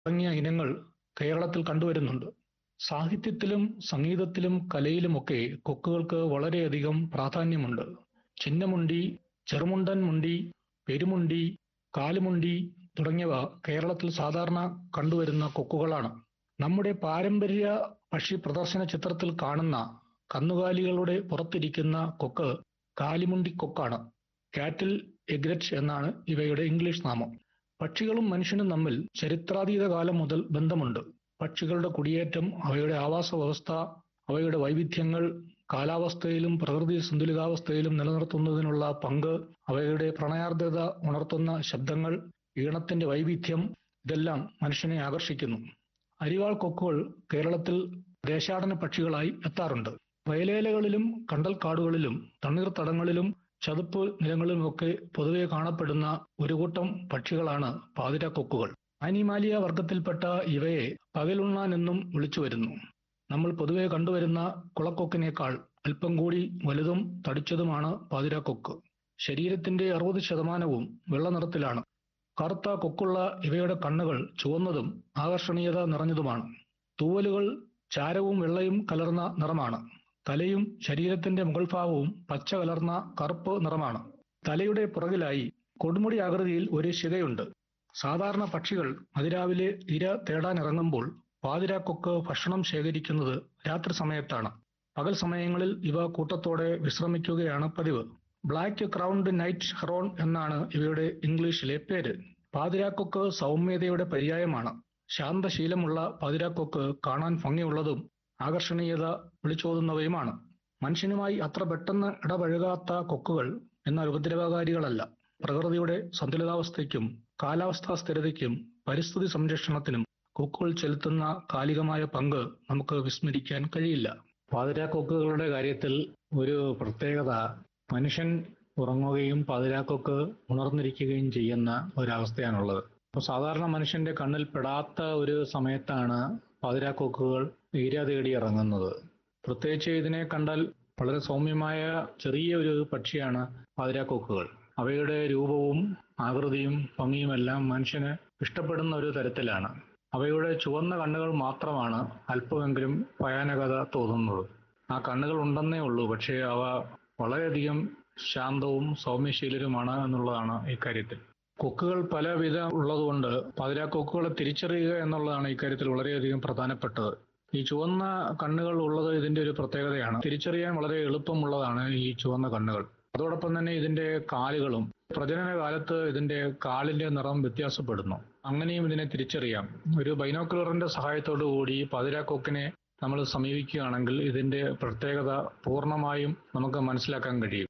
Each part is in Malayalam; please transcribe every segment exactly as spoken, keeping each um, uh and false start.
തുടങ്ങിയ ഇനങ്ങൾ കേരളത്തിൽ കണ്ടുവരുന്നുണ്ട്. സാഹിത്യത്തിലും സംഗീതത്തിലും കലയിലുമൊക്കെ കൊക്കുകൾക്ക് വളരെയധികം പ്രാധാന്യമുണ്ട്. ചിന്നമുണ്ടി, ചെറുമുണ്ടൻ മുണ്ടി, പെരുമുണ്ടി, കാലുമുണ്ടി തുടങ്ങിയവ കേരളത്തിൽ സാധാരണ കണ്ടുവരുന്ന കൊക്കുകളാണ്. നമ്മുടെ പാരമ്പര്യ പക്ഷി പ്രദർശന ചിത്രത്തിൽ കാണുന്ന കന്നുകാലികളുടെ പുറത്തിരിക്കുന്ന കൊക്ക് കാലിമുണ്ടി കൊക്കാണ്. കാറ്റിൽ എഗ്രറ്റ് എന്നാണ് ഇവയുടെ ഇംഗ്ലീഷ് നാമം. പക്ഷികളും മനുഷ്യനും തമ്മിൽ ചരിത്രാതീത കാലം മുതൽ ബന്ധമുണ്ട്. പക്ഷികളുടെ കുടിയേറ്റം, അവയുടെ ആവാസ വ്യവസ്ഥ, അവയുടെ വൈവിധ്യങ്ങൾ, കാലാവസ്ഥയിലും പ്രകൃതി സന്തുലിതാവസ്ഥയിലും നിലനിർത്തുന്നതിനുള്ള പങ്ക്, അവയുടെ പ്രണയാർദ്രത ഉണർത്തുന്ന ശബ്ദങ്ങൾ, ഈണത്തിന്റെ വൈവിധ്യം, ഇതെല്ലാം മനുഷ്യനെ ആകർഷിക്കുന്നു. അരിവാൾ കൊക്കുകൾ കേരളത്തിൽ ദേശാടന പക്ഷികളായി എത്താറുണ്ട്. വയലേലകളിലും കണ്ടൽക്കാടുകളിലും തണ്ണീർത്തടങ്ങളിലും ചതുപ്പ് നിലങ്ങളിലുമൊക്കെ പൊതുവെ കാണപ്പെടുന്ന ഒരു കൂട്ടം പക്ഷികളാണ് പാതിരാക്കൊക്കുകൾ. ആനിമാലിയ വർഗത്തിൽപ്പെട്ട ഇവയെ പകലുണ്ണാൻ എന്നും വിളിച്ചു വരുന്നു. നമ്മൾ പൊതുവെ കണ്ടുവരുന്ന കുളക്കൊക്കിനേക്കാൾ അല്പം കൂടി വലുതും തടിച്ചതുമാണ് പാതിരാക്കൊക്ക്. ശരീരത്തിന്റെ അറുപത് ശതമാനവും വെള്ള നിറത്തിലാണ്. കറുത്ത കൊക്കുള്ള ഇവയുടെ കണ്ണുകൾ ചുവന്നതും ആകർഷണീയത നിറഞ്ഞതുമാണ്. തൂവലുകൾ ചാരവും വെള്ളയും കലർന്ന നിറമാണ്. തലയും ശരീരത്തിന്റെ മുകൾഭാഗവും പച്ച കലർന്ന കറുപ്പ് നിറമാണ്. തലയുടെ പുറകിലായി കൊടുമുടി ആകൃതിയിൽ ഒരു ശിഖയുണ്ട്. സാധാരണ പക്ഷികൾ അതിരാവിലെ ഇര തേടാനിറങ്ങുമ്പോൾ പാതിരാക്കൊക്ക് ഭക്ഷണം ശേഖരിക്കുന്നത് രാത്രി സമയത്താണ്. പകൽ സമയങ്ങളിൽ ഇവ കൂട്ടത്തോടെ വിശ്രമിക്കുകയാണ് പതിവ്. ബ്ലാക്ക് ക്രൗൺഡ് നൈറ്റ് ഹെറോൺ എന്നാണ് ഇവയുടെ ഇംഗ്ലീഷിലെ പേര്. പാതിരാക്കൊക്ക് സൗമ്യതയുടെ പര്യായമാണ്. ശാന്തശീലമുള്ള പാതിരാക്കൊക്ക് കാണാൻ ഭംഗിയുള്ളതും ആകർഷണീയത വിളിച്ചോതുന്നവയുമാണ്. മനുഷ്യനുമായി അത്ര പെട്ടെന്ന് ഇടപഴകാത്ത കൊക്കുകൾ എന്നാൽ ഉപദ്രവകാരികളല്ല. പ്രകൃതിയുടെ സന്തുലിതാവസ്ഥയ്ക്കും കാലാവസ്ഥാ സ്ഥിരതയ്ക്കും പരിസ്ഥിതി സംരക്ഷണത്തിനും കൊക്കുകൾ ചെലുത്തുന്ന കാലികമായ പങ്ക് നമുക്ക് വിസ്മരിക്കാൻ കഴിയില്ല. പാതിരാക്കൊക്കുകളുടെ കാര്യത്തിൽ ഒരു പ്രത്യേകത, മനുഷ്യൻ ഉറങ്ങുകയും പാതിരാക്കൊക്ക് ഉണർന്നിരിക്കുകയും ചെയ്യുന്ന ഒരവസ്ഥയാണുള്ളത്. അപ്പോൾ സാധാരണ മനുഷ്യന്റെ കണ്ണിൽ പെടാത്ത ഒരു സമയത്താണ് പാതിരാക്കൊക്കുകൾ ഇര തേടി ഇറങ്ങുന്നത്. പ്രത്യേകിച്ച് ഇതിനെ കണ്ടാൽ വളരെ സൗമ്യമായ ചെറിയ ഒരു പക്ഷിയാണ് പാതിരാക്കൊക്കുകൾ. അവയുടെ രൂപവും ആകൃതിയും ഭംഗിയുമെല്ലാം മനുഷ്യന് ഇഷ്ടപ്പെടുന്ന ഒരു തരത്തിലാണ്. അവയുടെ ചുവന്ന കണ്ണുകൾ മാത്രമാണ് അല്പമെങ്കിലും ഭയാനകത തോന്നുന്നത്. ആ കണ്ണുകൾ ഉണ്ടെന്നേ ഉള്ളൂ, പക്ഷേ അവ വളരെയധികം ശാന്തവും സൗമ്യശീലരുമാണ് എന്നുള്ളതാണ് ഇക്കാര്യത്തിൽ. കൊക്കുകൾ പലവിധ ഉള്ളതുകൊണ്ട് പാതിരാക്കൊക്കുകളെ തിരിച്ചറിയുക എന്നുള്ളതാണ് ഇക്കാര്യത്തിൽ വളരെയധികം പ്രധാനപ്പെട്ടത്. ഈ ചുവന്ന കണ്ണുകൾ ഉള്ളത് ഇതിന്റെ ഒരു പ്രത്യേകതയാണ്. തിരിച്ചറിയാൻ വളരെ എളുപ്പമുള്ളതാണ് ഈ ചുവന്ന കണ്ണുകൾ. അതോടൊപ്പം തന്നെ ഇതിന്റെ കാലുകളും, പ്രജനന കാലത്ത് ഇതിന്റെ കാലിന്റെ നിറം വ്യത്യാസപ്പെടുന്നു. അങ്ങനെയും ഇതിനെ തിരിച്ചറിയാം. ഒരു ബൈനോക്കുലറിന്റെ സഹായത്തോടു കൂടി പാതിരാക്കൊക്കിനെ നമ്മൾ സമീപിക്കുകയാണെങ്കിൽ ഇതിന്റെ പ്രത്യേകത പൂർണ്ണമായും നമുക്ക് മനസ്സിലാക്കാൻ കഴിയും.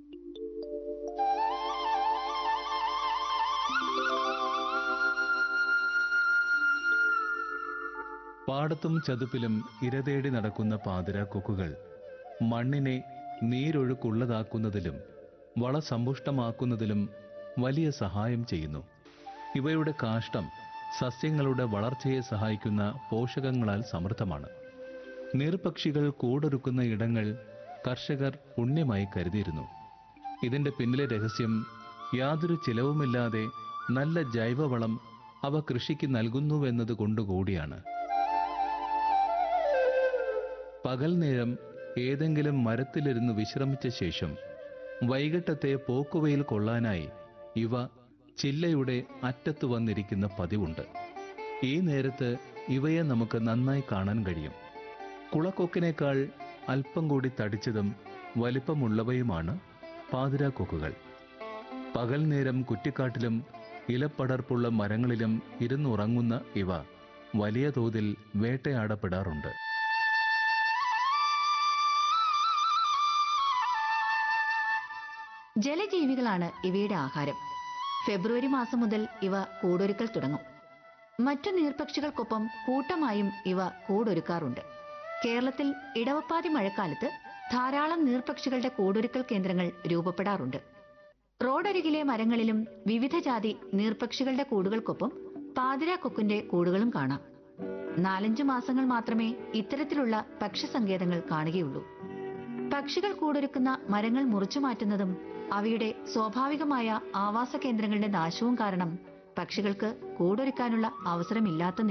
പാടത്തും ചതുപ്പിലും ഇരതേടി നടക്കുന്ന പാതിരാക്കൊക്കുകൾ മണ്ണിനെ നീരൊഴുക്കുള്ളതാക്കുന്നതിലും വളസമ്പുഷ്ടമാക്കുന്നതിലും വലിയ സഹായം ചെയ്യുന്നു. ഇവയുടെ കാഷ്ടം സസ്യങ്ങളുടെ വളർച്ചയെ സഹായിക്കുന്ന പോഷകങ്ങളാൽ സമൃദ്ധമാണ്. നീർപക്ഷികൾ കൂടൊരുക്കുന്ന ഇടങ്ങൾ കർഷകർ പുണ്യമായി കരുതിയിരുന്നു. ഇതിന്റെ പിന്നിലെ രഹസ്യം യാതൊരു ചിലവുമില്ലാതെ നല്ല ജൈവവളം അവ കൃഷിക്ക് നൽകുന്നുവെന്നത് കൊണ്ടുകൂടിയാണ്. പകൽ നേരം ഏതെങ്കിലും മരത്തിലിരുന്ന് വിശ്രമിച്ച ശേഷം വൈകിട്ടത്തെ പോക്കുവെയിൽ കൊള്ളാനായി ഇവ ചില്ലയുടെ അറ്റത്ത് വന്നിരിക്കുന്ന പതിവുണ്ട്. ഈ നേരത്ത് ഇവയെ നമുക്ക് നന്നായി കാണാൻ കഴിയും. കുളക്കൊക്കിനേക്കാൾ അല്പം കൂടി തടിച്ചതും വലിപ്പമുള്ളവയുമാണ് പാതിരാക്കൊക്കുകൾ. പകൽ നേരം കുറ്റിക്കാട്ടിലും ഇലപ്പടർപ്പുള്ള മരങ്ങളിലും ഇരുന്നുറങ്ങുന്ന ഇവ വലിയ തോതിൽ വേട്ടയാടപ്പെടാറുണ്ട്. ജലജീവികളാണ് ഇവയുടെ ആഹാരം. ഫെബ്രുവരി മാസം മുതൽ ഇവ കൂടൊരുക്കൽ തുടങ്ങും. മറ്റു നീർപക്ഷികൾക്കൊപ്പം കൂട്ടമായും ഇവ കൂടൊരുക്കാറുണ്ട്. കേരളത്തിൽ ഇടവപ്പാതി മഴക്കാലത്ത് ധാരാളം നീർപക്ഷികളുടെ കൂടൊരുക്കൽ കേന്ദ്രങ്ങൾ രൂപപ്പെടാറുണ്ട്. റോഡരികിലെ മരങ്ങളിലും വിവിധ ജാതി നീർപക്ഷികളുടെ കൂടുകൾക്കൊപ്പം പാതിരാക്കൊക്കിന്റെ കൂടുകളും കാണാം. നാലഞ്ചു മാസങ്ങൾ മാത്രമേ ഇത്തരത്തിലുള്ള പക്ഷിസങ്കേതങ്ങൾ കാണുകയുള്ളൂ. പക്ഷികൾ കൂടൊരുക്കുന്ന മരങ്ങൾ മുറിച്ചു മാറ്റുന്നതും അവയുടെ സ്വാഭാവികമായ ആവാസ കേന്ദ്രങ്ങളുടെ നാശവും കാരണം പക്ഷികൾക്ക് കൂടൊരുക്കാനുള്ള അവസരമില്ലാത്ത